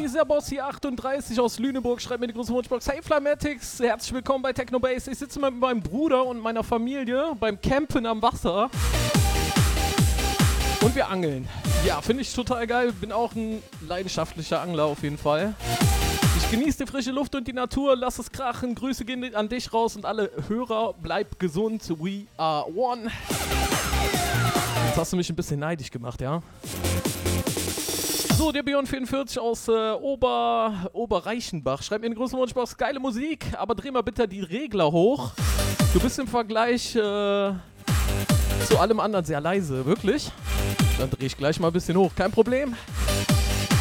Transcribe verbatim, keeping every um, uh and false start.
Dieser Boss hier achtunddreißig aus Lüneburg schreibt mir die große Wunschbox. Hey Flamatics, herzlich willkommen bei Technobase. Ich sitze mal mit meinem Bruder und meiner Familie beim Campen am Wasser. Und wir angeln. Ja, finde ich total geil. Bin auch ein leidenschaftlicher Angler auf jeden Fall. Ich genieße die frische Luft und die Natur. Lass es krachen. Grüße gehen an dich raus und alle Hörer. Bleib gesund. We are one. Jetzt hast du mich ein bisschen neidisch gemacht, ja? So, der Beyond vierundvierzig aus äh, Ober, Oberreichenbach schreibt mir in den großen Wunschbox, geile Musik, aber dreh mal bitte die Regler hoch. Du bist im Vergleich äh, zu allem anderen sehr leise, wirklich? Dann dreh ich gleich mal ein bisschen hoch, kein Problem.